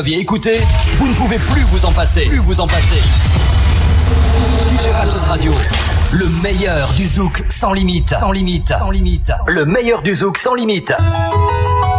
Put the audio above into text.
Écoutez, vous ne pouvez plus vous en passer. DJ Matos Radio, le meilleur du zouk sans limite. Le meilleur du zouk sans limite.